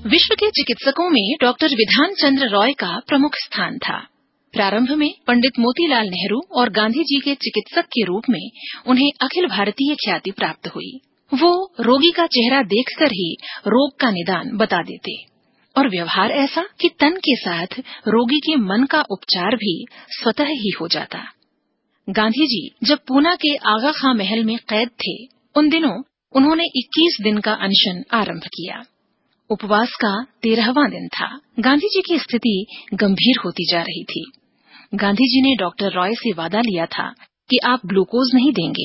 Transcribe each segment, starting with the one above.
विश्व के चिकित्सकों में डॉक्टर विधान चंद्र रॉय का प्रमुख स्थान था। प्रारंभ में पंडित मोतीलाल नेहरू और गांधी जी के चिकित्सक के रूप में उन्हें अखिल भारतीय ख्याति प्राप्त हुई। वो रोगी का चेहरा देखकर ही रोग का निदान बता देते और व्यवहार ऐसा कि तन के साथ रोगी के मन का उपचार भी स्वतः ही हो जाता। गांधी जी जब पूना के आगा खां महल में कैद थे, उन दिनों उन्होंने 21 दिन का अनशन आरंभ किया। उपवास का 13वां दिन था। गांधी जी की स्थिति गंभीर होती जा रही थी। गांधी जी ने डॉक्टर रॉय से वादा लिया था कि आप ग्लूकोज नहीं देंगे,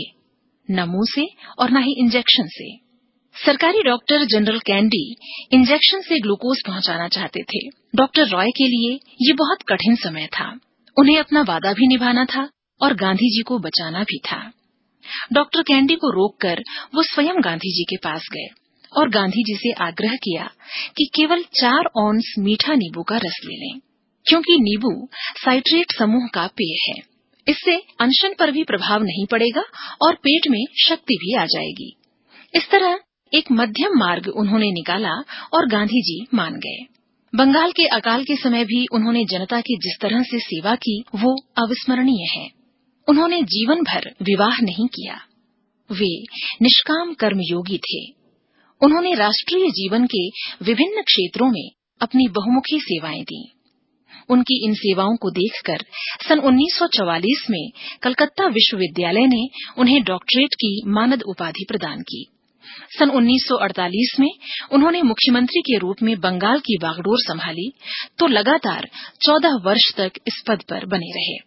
न मुंह से और न ही इंजेक्शन से। सरकारी डॉक्टर जनरल कैंडी इंजेक्शन से ग्लूकोज पहुंचाना चाहते थे। डॉक्टर रॉय के लिए ये बहुत कठिन समय था। उन्हें अपना वादा भी निभाना था और गांधी जी को बचाना भी था। डॉक्टर कैंडी को रोककर वो स्वयं गांधी जी के पास गए और गांधी जी से आग्रह किया कि केवल 4 औंस मीठा नींबू का रस ले लें, क्योंकि नींबू साइट्रेट समूह का पेय है। इससे अनशन पर भी प्रभाव नहीं पड़ेगा और पेट में शक्ति भी आ जाएगी। इस तरह एक मध्यम मार्ग उन्होंने निकाला और गांधी जी मान गए। बंगाल के अकाल के समय भी उन्होंने जनता की जिस तरह से सेवा की, वो अविस्मरणीय है। उन्होंने जीवन भर विवाह नहीं किया। वे निष्काम कर्मयोगी थे। उन्होंने राष्ट्रीय जीवन के विभिन्न क्षेत्रों में अपनी बहुमुखी सेवाएं दी। उनकी इन सेवाओं को देखकर सन 1944 में कलकत्ता विश्वविद्यालय ने उन्हें डॉक्टरेट की मानद उपाधि प्रदान की। सन 1948 में उन्होंने मुख्यमंत्री के रूप में बंगाल की बागडोर संभाली तो लगातार 14 वर्ष तक इस पद पर बने रहे।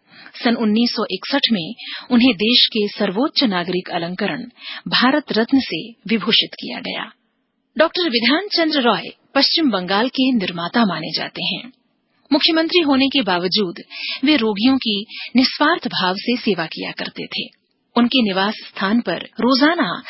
सन 1961 में उन्हें देश के सर्वोच्च नागरिक अलंकरण भारत रत्न से विभूषित किया गया। डॉक्टर विधान चंद्र रॉय पश्चिम बंगाल के निर्माता माने जाते हैं। मुख्यमंत्री होने के बावजूद वे रोगियों की निस्वार्थ भाव से सेवा किया करते थे। उनके निवास स्थान पर रोजाना